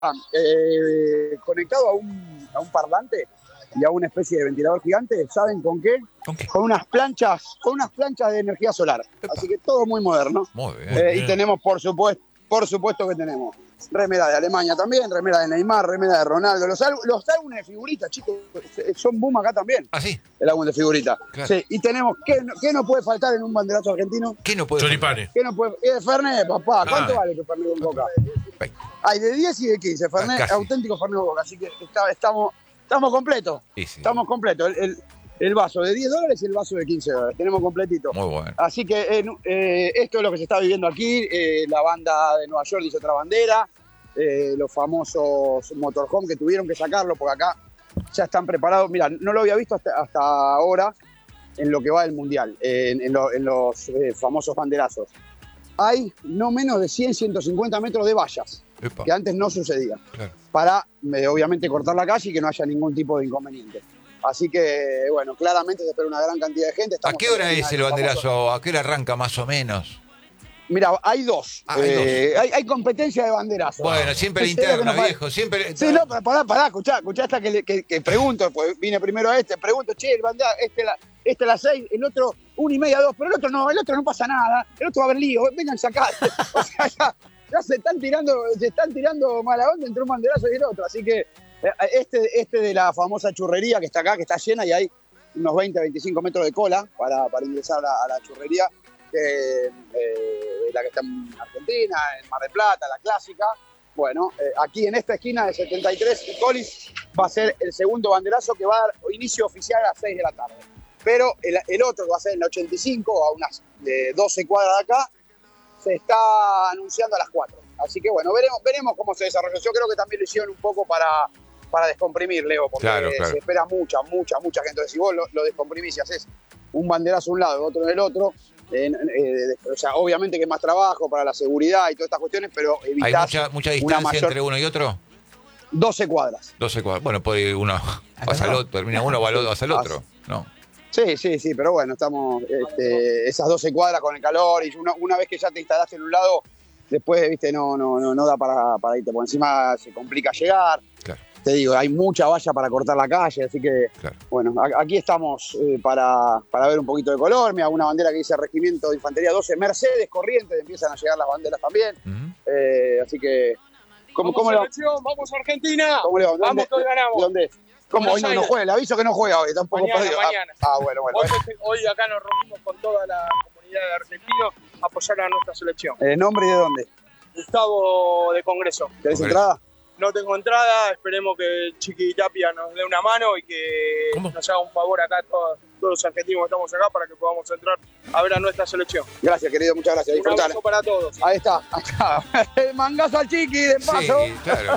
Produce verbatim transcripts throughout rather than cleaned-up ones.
eh, conectado a un, a un parlante y a una especie de ventilador gigante. ¿Saben con qué? ¿Con qué? Con unas planchas, con unas planchas de energía solar. Epa. Así que todo muy moderno. Muy bien. Eh, bien. Y tenemos, por supuesto, por supuesto que tenemos remera de Alemania también, remera de Neymar, remera de Ronaldo. Los, álbum, los álbumes de figuritas, chicos, son boom acá también. ¿Ah, sí? El álbum de figuritas. Claro. Sí, y tenemos, ¿qué, no- ¿qué no puede faltar en un banderazo argentino? ¿Qué no puede Choripanes. ¿Qué no puede? Eh, Fernet, papá. ¿Cuánto Ah. vale tu Fernet con Coca? Veinte. Hay de diez y de quince. Fernet, Casi. auténtico Fernet con Coca. Así que está- estamos, estamos completos. Sí, sí. Estamos completos. El, el- el vaso de diez dólares y el vaso de quince dólares. Tenemos completito. Muy bueno. Así que eh, eh, esto es lo que se está viviendo aquí. Eh, la banda de Nueva York hizo otra bandera. Eh, los famosos motorhome que tuvieron que sacarlo porque acá ya están preparados. Mira, no lo había visto hasta, hasta ahora en lo que va del Mundial, eh, en, en lo- en los eh, famosos banderazos. Hay no menos de cien, ciento cincuenta metros de vallas, Epa. que antes no sucedía, Claro. para eh, obviamente cortar la calle y que no haya ningún tipo de inconveniente. Así que, bueno, claramente se espera una gran cantidad de gente. ¿A Estamos qué en hora la es final el del famoso- banderazo? ¿A qué hora arranca más o menos? Mira, hay dos. Ah, hay Eh, dos. hay, hay competencia de banderazos. Bueno, siempre ¿En serio que interna, no pa- viejo. Siempre. Sí, no, pero pará, pará, escuchá, escuchá hasta que, le- que, que pregunto, pues vine primero a este, pregunto, che, el bandera, este la, este a las seis, el otro una y media, dos, pero el otro no, el otro no pasa nada, el otro va a haber lío, vengan acá. O sea, ya, ya se están tirando, se están tirando mala onda entre un banderazo y el otro. Así que eh, este, este de la famosa churrería que está acá, que está llena y hay unos veinte a veinticinco metros de cola para, para ingresar a la, a la churrería, que, eh, la que está en Argentina, en Mar del Plata, la clásica. Bueno, eh, aquí en esta esquina de setenta y tres y Collins va a ser el segundo banderazo que va a dar inicio oficial a las seis de la tarde. Pero el, el otro que va a ser en la ochenta y cinco, a unas eh, doce cuadras de acá, se está anunciando a las cuatro. Así que bueno, veremos, veremos cómo se desarrolla. Yo creo que también lo hicieron un poco para, para descomprimir, Leo, porque Claro, claro. se espera mucha, mucha, mucha gente. Entonces, si vos lo, lo descomprimís y haces un banderazo a un lado y otro en el otro, eh, eh, o sea, obviamente que es más trabajo para la seguridad y todas estas cuestiones, pero ¿Hay evitás mucha, mucha una distancia mayor- entre uno y otro? doce cuadras. doce cuadras. Bueno, puede ir uno pasa al otro, termina uno, va al otro, pasa al otro. No. Sí, sí, sí, pero bueno, estamos este, esas doce cuadras con el calor y una, una vez que ya te instalaste en un lado, después, viste, no, no, no, no da para, para irte, por encima se complica llegar. Claro. Te digo, hay mucha valla para cortar la calle, así que, Claro. bueno, a- aquí estamos eh, para, para ver un poquito de color. Mira, una bandera que dice Regimiento de Infantería doce, Mercedes, Corrientes, empiezan a llegar las banderas también. Ujú. Eh, así que, ¿cómo, Vamos, cómo le va? selección, vamos Argentina. ¿Cómo le va? ¿Dónde- Vamos que hoy ganamos. ¿De dónde es? ¿Cómo Buenos hoy no, no Aires. juega? Le aviso que no juega hoy, tampoco Mañana, perdido. mañana. Ah, ah, bueno, bueno. Hoy, hoy acá nos reunimos con toda la comunidad de argentinos a apoyar a nuestra selección. ¿El nombre y de dónde? Gustavo de Congreso. ¿Tenés Congreso. entrada? No tengo entrada, esperemos que el Chiqui Tapia nos dé una mano y que ¿Cómo? nos haga un favor acá a todos, todos los argentinos que estamos acá para que podamos entrar a ver a nuestra selección. Gracias, querido, muchas gracias. Un Disfrutala. abrazo para todos. Ahí está, ahí está. El mangazo al chiqui, de paso. Sí, claro.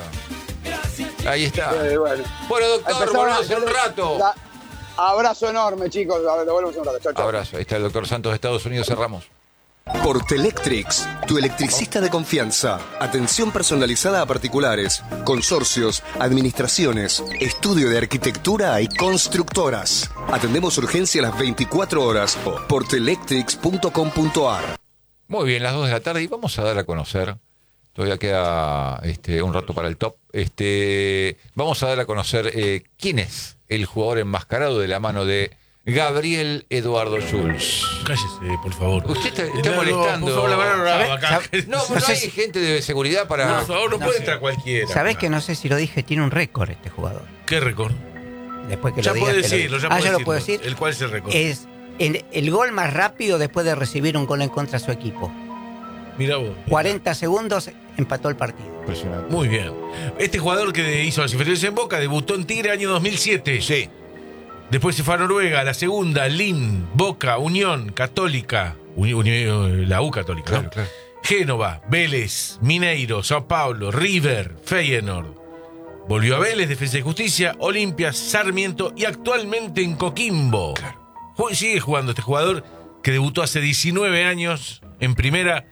Ahí está. Eh, bueno. Bueno, doctor, Empezaron volvemos a- en un rato. Da- Abrazo enorme, chicos. A ver, Lo volvemos en un rato. Chau, chau. Abrazo. Ahí está el doctor Santos de Estados Unidos. Cerramos. Portelectrix, tu electricista de confianza. Atención personalizada a particulares, consorcios, administraciones, estudio de arquitectura y constructoras. Atendemos urgencia a las veinticuatro horas. portelectrix punto com punto ar. Muy bien, las dos de la tarde y vamos a dar a conocer. Todavía queda este, un rato para el top. Este, vamos a dar a conocer eh, quién es el jugador enmascarado de la mano de Gabriel Eduardo Schulz. Cállese, por favor. Usted está, está No, no, molestando. por favor, la mano brava acá. ¿Sabe? No, no, No sé hay si- gente de seguridad para. Por favor, no, No puede sé. entrar cualquiera. Sabés que no sé si lo dije, tiene un récord este jugador. ¿Qué récord? Después que Ya lo digas, puede te lo decirlo, digo. ya Ah, puede ya lo decirlo. puedo decir. ¿El cuál es el récord? Es el, el gol más rápido después de recibir un gol en contra de su equipo. Mira vos. cuarenta segundos empató el partido. Impresionante. Muy bien. Este jugador que hizo las inferiores en Boca debutó en Tigre año dos mil siete. Sí. Después se fue a Noruega, la segunda, Lin, Boca, Unión, Católica, Uni- Uni- la U Católica, Claro, ¿no? claro. Génova, Vélez, Mineiro, Sao Paulo, River, Feyenoord. Volvió a Vélez, Defensa y Justicia, Olimpia, Sarmiento y actualmente en Coquimbo. Ju- Sigue jugando este jugador que debutó hace diecinueve años en primera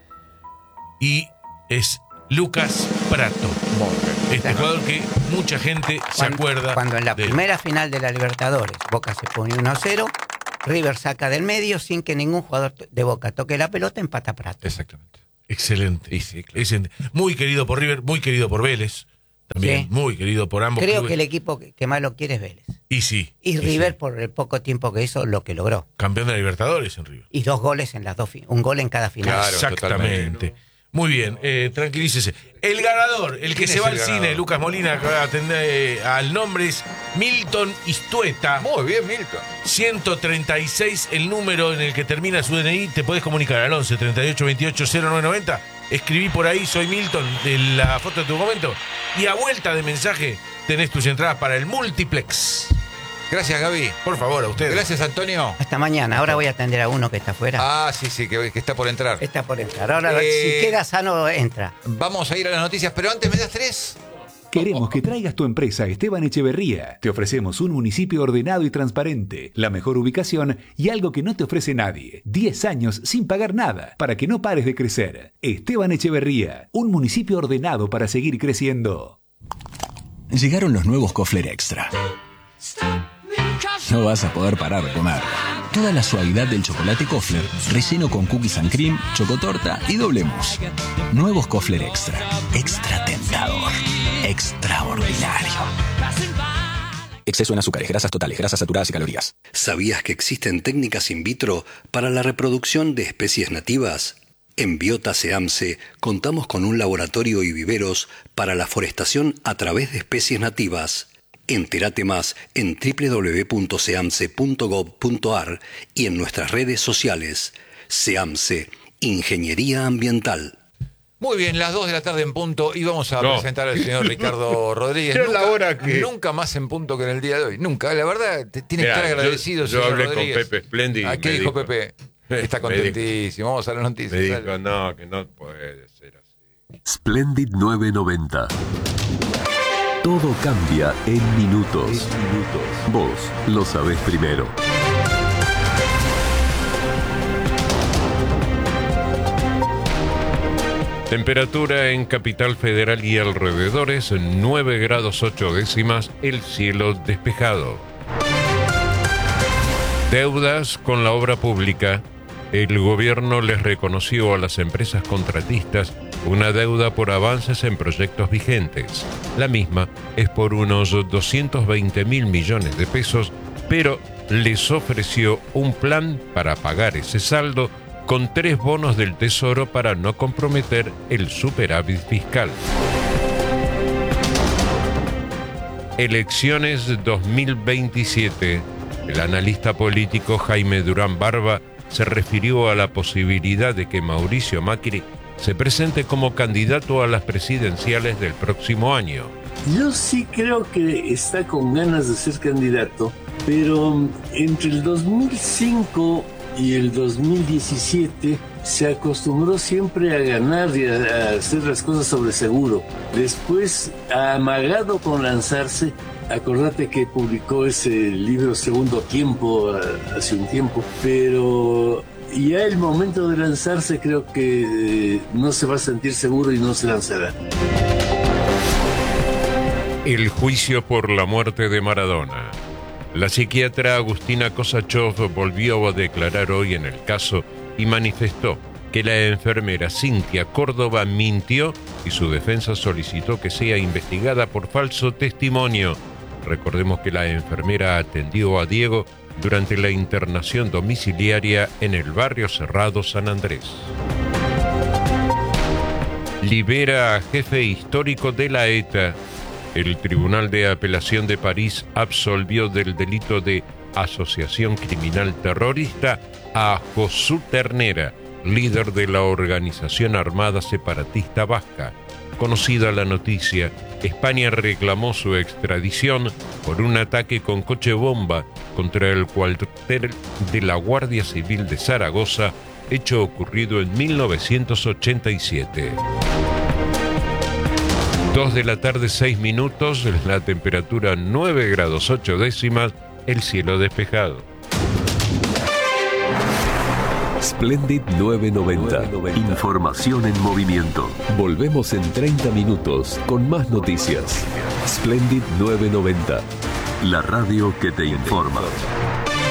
y es Lucas Prato. Este jugador que mucha gente se Cuando, acuerda. cuando en la de él. primera final de la Libertadores Boca se pone uno a cero, River saca del medio sin que ningún jugador de Boca toque la pelota, empata Prato. Exactamente. Excelente. Y sí, claro. Excelente. Muy querido por River, muy querido por Vélez. también Sí. muy querido por ambos Creo clubes. que el equipo que, que más lo quiere es Vélez. Y sí. Y River sí. por el poco tiempo que hizo lo que logró. Campeón de la Libertadores en River. Y dos goles en las dos, fi- un gol en cada final. Claro, Exactamente. totalmente. Muy bien, eh, tranquilícese. El ganador, el que ¿Quién se es va el al ganador? cine, Lucas Molina, que va a atender eh, al nombre es Milton Istueta. Muy bien, Milton. ciento treinta y seis, el número en el que termina su D N I. Te podés comunicar al once treinta y ocho veintiocho cero nueve noventa. Escribí por ahí, soy Milton, de la foto de tu momento. Y a vuelta de mensaje tenés tus entradas para el multiplex. Gracias, Gaby. Por favor, a ustedes. Gracias, Antonio. Hasta mañana. Ahora voy a atender a uno que está afuera. Ah, sí, sí, que, que está por entrar. Está por entrar. Ahora, Eh, si queda sano, entra. Vamos a ir a las noticias, pero antes me das tres. Queremos que traigas tu empresa a Esteban Echeverría. Te ofrecemos un municipio ordenado y transparente, la mejor ubicación y algo que no te ofrece nadie. diez años sin pagar nada, para que no pares de crecer. Esteban Echeverría, un municipio ordenado para seguir creciendo. Llegaron los nuevos Kofler Extra. No vas a poder parar de comer. Toda la suavidad del chocolate Kofler, relleno con cookies and cream, chocotorta y doble mousse. Nuevos Kofler Extra. Extra tentador. Extraordinario. Exceso en azúcares, grasas totales, grasas saturadas y calorías. ¿Sabías que existen técnicas in vitro para la reproducción de especies nativas? En Biota Seamse contamos con un laboratorio y viveros para la forestación a través de especies nativas. Entérate más en doble u doble u doble u punto seamse punto gov punto ar y en nuestras redes sociales. Seamse, Ingeniería Ambiental. Muy bien, las dos de la tarde en punto y vamos a No. presentar al señor Ricardo Rodríguez. Es la hora que- Nunca más en punto que en el día de hoy. Nunca, la verdad, te- tiene que Mirá, estar yo- agradecido, yo señor hablé con Rodríguez. Pepe Splendi y ¿A qué me dijo dijo- Pepe? Está Me dijo- contentísimo. Vamos a las noticias. Me dale. dijo, no, que no puede ser así. Splendid novecientos noventa. Todo cambia en minutos. Vos lo sabés primero. Temperatura en Capital Federal y alrededores, nueve grados ocho décimas, el cielo despejado. Deudas con la obra pública. El gobierno les reconoció a las empresas contratistas una deuda por avances en proyectos vigentes. La misma es por unos doscientos veinte mil millones de pesos, pero les ofreció un plan para pagar ese saldo con tres bonos del Tesoro para no comprometer el superávit fiscal. Elecciones dos mil veintisiete. El analista político Jaime Durán Barba se refirió a la posibilidad de que Mauricio Macri se presente como candidato a las presidenciales del próximo año. Yo sí creo que está con ganas de ser candidato, pero entre el dos mil cinco y el dos mil diecisiete se acostumbró siempre a ganar y a, a hacer las cosas sobre seguro. Después ha amagado con lanzarse. Acordate que publicó ese libro Segundo Tiempo hace un tiempo, pero ya el momento de lanzarse creo que eh, no se va a sentir seguro y no se lanzará. El juicio por la muerte de Maradona. La psiquiatra Agustina Kosachov volvió a declarar hoy en el caso y manifestó que la enfermera Cintia Córdoba mintió y su defensa solicitó que sea investigada por falso testimonio. Recordemos que la enfermera atendió a Diego durante la internación domiciliaria en el barrio cerrado San Andrés. Libera a jefe histórico de la ETA. El Tribunal de Apelación de París absolvió del delito de asociación criminal terrorista a Josu Ternera, líder de la organización armada separatista vasca. Conocida la noticia, España reclamó su extradición por un ataque con coche bomba contra el cuartel de la Guardia Civil de Zaragoza, hecho ocurrido en mil novecientos ochenta y siete. Dos de la tarde, seis minutos, la temperatura nueve grados ocho décimas, el cielo despejado. Splendid novecientos noventa. Información en movimiento. Volvemos en treinta minutos con más noticias. Splendid novecientos noventa. La radio que te informa.